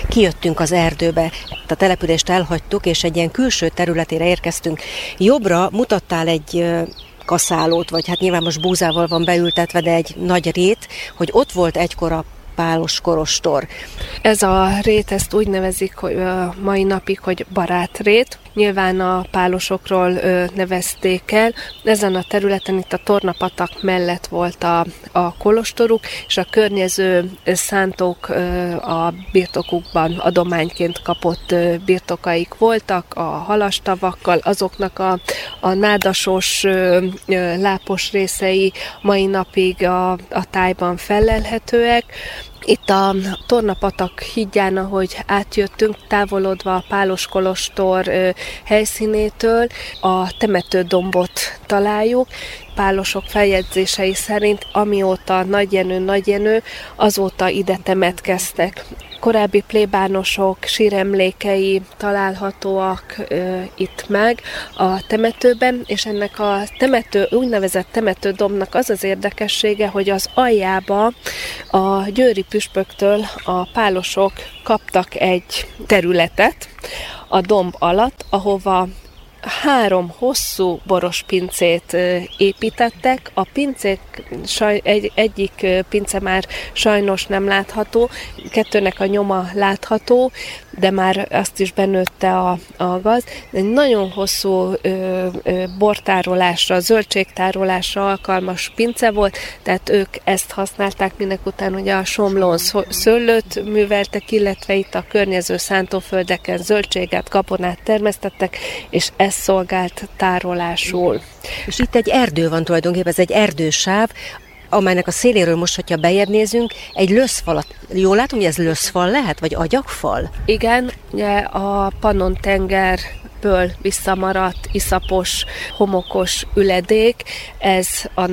kijöttünk az erdőbe, a települést elhagytuk, és egy ilyen külső területére érkeztünk. Jobbra mutattál egy kaszálót, vagy hát nyilván most búzával van beültetve, de egy nagy rét, hogy ott volt egykor a pálos kolostor. Ez a rét, ezt úgy nevezik hogy mai napig, hogy barátrét. Nyilván a pálosokról nevezték el. Ezen a területen, itt a Tornapatak mellett volt a kolostoruk, és a környező szántók a birtokukban adományként kapott birtokaik voltak, a halastavakkal, azoknak a nádasos, lápos részei mai napig a tájban fellelhetőek. Itt a Tornapatak hídján, ahogy átjöttünk, távolodva a pálos kolostor helyszínétől, a temetődombot találjuk. Pálosok feljegyzései szerint, amióta Nagy Jenő, azóta ide temetkeztek. Korábbi plébánosok síremlékei találhatóak itt meg a temetőben, és ennek a úgynevezett temetődombnak az az érdekessége, hogy az aljába a győri püspöktől a pálosok kaptak egy területet a domb alatt, ahova 3 hosszú boros pincét építettek. A pincék, egyik pince már sajnos nem látható, 2-nek a nyoma látható, de már azt is benőtte a gaz. Egy nagyon hosszú bortárolásra, zöldségtárolásra alkalmas pince volt, tehát ők ezt használták, minek után ugye a Somlón szőlőt műveltek, illetve itt a környező szántóföldeken zöldséget, gabonát termesztettek, és ez szolgált tárolásul. És itt egy erdő van tulajdonképpen, ez egy erdősáv, amelynek a széléről most, hogyha bejebb nézünk, egy löszfalat. Jól látom, hogy ez löszfal lehet, vagy agyagfal? Igen, ugye a Pannon-tengerből visszamaradt iszapos, homokos üledék, ez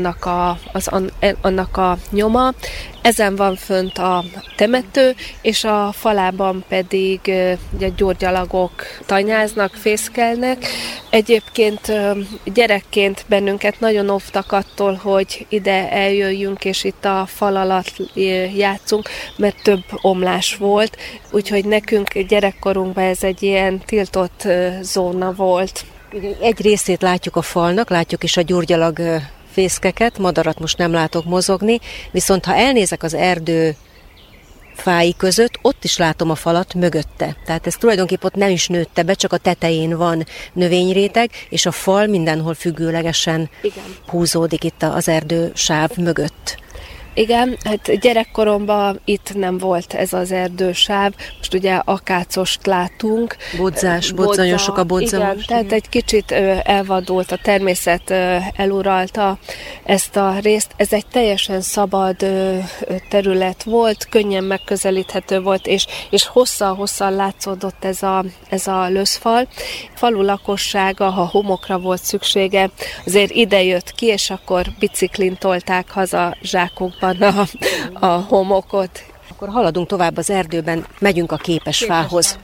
annak a nyoma. Ezen van fönt a temető, és a falában pedig ugye, gyógyalagok tanyáznak, fészkelnek. Egyébként gyerekként bennünket nagyon óvtak attól, hogy ide eljöjjünk, és itt a fal alatt játszunk, mert több omlás volt, úgyhogy nekünk gyerekkorunkban ez egy ilyen tiltott zóna volt. Egy részét látjuk a falnak, látjuk is a gyógyalag fészkeket, madarat most nem látok mozogni, viszont ha elnézek az erdő fái között, ott is látom a falat mögötte. Tehát ez tulajdonképpen ott nem is nőtte be, csak a tetején van növényréteg, és a fal mindenhol függőlegesen húzódik itt az erdő sáv mögött. Igen, hát gyerekkoromban itt nem volt ez az erdősáv, most ugye akácost látunk. Nagyon sok a bodza. Igen, tehát egy kicsit elvadult, a természet eluralta ezt a részt. Ez egy teljesen szabad terület volt, könnyen megközelíthető volt, és hosszan látszódott ez a löszfal. Falu lakossága, ha homokra volt szüksége, azért ide jött ki, és akkor biciklin tolták haza zsákokba a homokot. Akkor haladunk tovább az erdőben, megyünk a Képesfához.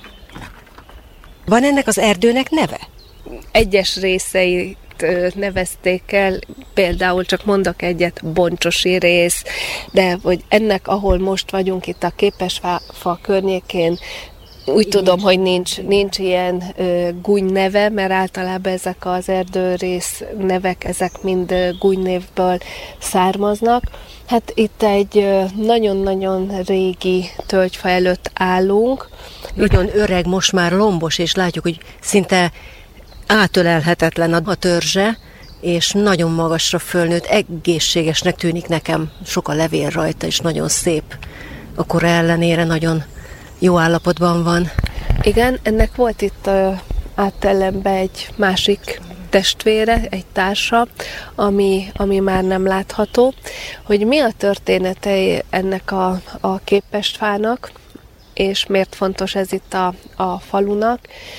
Van ennek az erdőnek neve? Egyes részeit nevezték el, például csak mondok egyet, Boncsosi rész, de hogy ennek, ahol most vagyunk itt a Képesfa környékén, úgy tudom, hogy nincs ilyen gúny neve, mert általában ezek az erdőrész nevek, ezek mind gúnynévből származnak. Hát itt egy nagyon-nagyon régi tölgyfa előtt állunk. Nagyon öreg, most már lombos, és látjuk, hogy szinte átölelhetetlen a törzse, és nagyon magasra fölnőtt, egészségesnek tűnik nekem. Sok a levél rajta, és nagyon szép. A kora ellenére nagyon jó állapotban van. Igen, ennek volt itt áttellenben egy másik testvére, egy társa, ami már nem látható. Hogy mi a története ennek a Képesfának, és miért fontos ez itt a falunak.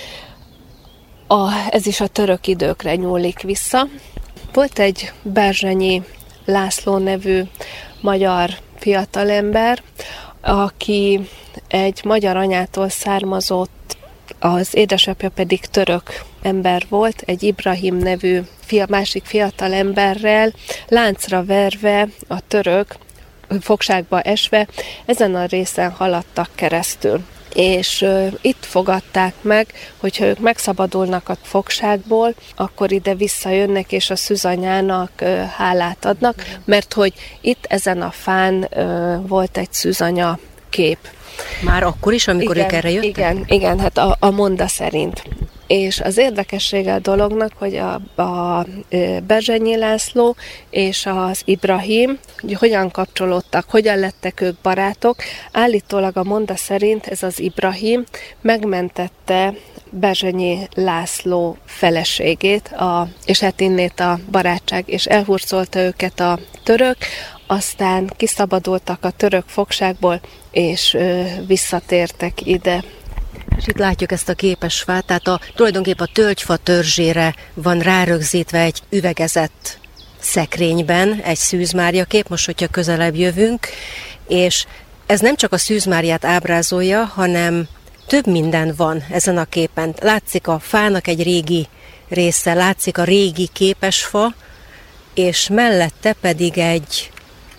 Ez is a török időkre nyúlik vissza. Volt egy Berzsenyi László nevű magyar fiatalember, aki egy magyar anyától származott, az édesapja pedig török ember volt, egy Ibrahim nevű másik fiatal emberrel, láncra verve a török, fogságba esve, ezen a részen haladtak keresztül. és itt fogadták meg, hogyha ők megszabadulnak a fogságból, akkor ide visszajönnek, és a szűzanyának hálát adnak, mert hogy itt ezen a fán volt egy szűzanya kép. Már akkor is, amikor ők erre jöttek? Igen, hát a monda szerint. És az érdekessége a dolognak, hogy a Berzsenyi László és az Ibrahim hogy hogyan kapcsolódtak, hogyan lettek ők barátok. Állítólag a monda szerint ez az Ibrahim megmentette Berzsenyi László feleségét, és hát innét a barátság, és elhurcolta őket a török, aztán kiszabadultak a török fogságból, és visszatértek ide. És itt látjuk ezt a képesfát, tehát tulajdonképpen a tölgyfa törzsére van rárögzítve egy üvegezett szekrényben egy Szűz Mária kép, most hogyha közelebb jövünk, és ez nem csak a Szűz Máriát ábrázolja, hanem több minden van ezen a képen. Látszik a fának egy régi része, látszik a régi képesfa, és mellette pedig egy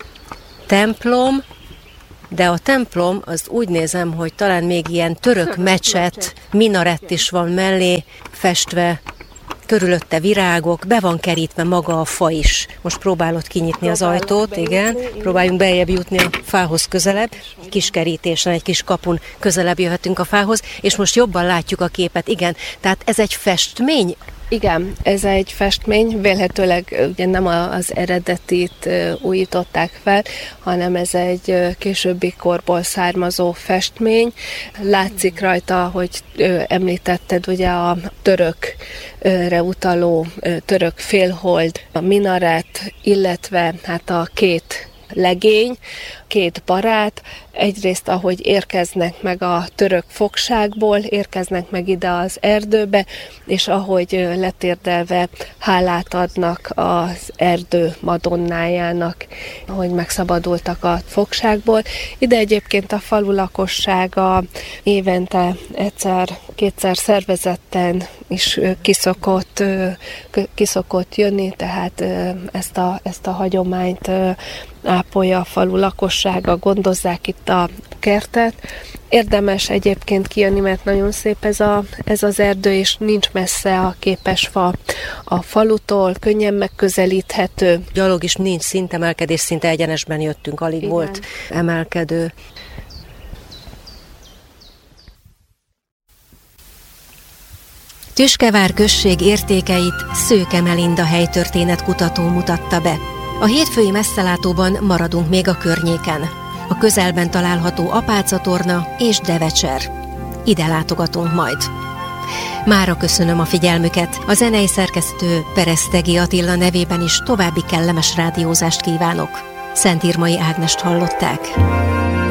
templom, de a templom, az úgy nézem, hogy talán még ilyen török mecset, minarett is van mellé festve, körülötte virágok, be van kerítve maga a fa is. Most próbálod kinyitni az ajtót, igen, próbáljunk beljebb jutni a fához közelebb, egy kis kerítésen, egy kis kapun közelebb jöhetünk a fához, és most jobban látjuk a képet, igen, tehát ez egy festmény? Igen, ez egy festmény, vélhetőleg ugye nem az eredetit újították fel, hanem ez egy későbbi korból származó festmény. Látszik rajta, hogy említetted ugye a törökre utaló török félhold, a minaret, illetve hát a két legény, két barát, egyrészt ahogy érkeznek meg a török fogságból, érkeznek meg ide az erdőbe, és ahogy letérdelve hálát adnak az erdő madonnájának, hogy megszabadultak a fogságból. Ide egyébként a falu lakossága évente egyszer-kétszer szervezetten is kiszokott jönni, tehát ezt a hagyományt ápolja a falu lakossága, gondozzák itt a kertet. Érdemes egyébként kijönni, mert nagyon szép ez az erdő, és nincs messze a képesfa a falutól, könnyen megközelíthető. Gyalog is nincs szintemelkedés, szinte egyenesben jöttünk, alig igen. Volt emelkedő. Tüskevár község értékeit Szőke Melinda helytörténet kutató mutatta be. A hétfői messzelátóban maradunk még a környéken. A közelben található Apáca-torna és Devecser. Ide látogatunk majd. Mára köszönöm a figyelmüket. A zenei szerkesztő Peresztegi Attila nevében is további kellemes rádiózást kívánok. Szentírmai Ágnest hallották.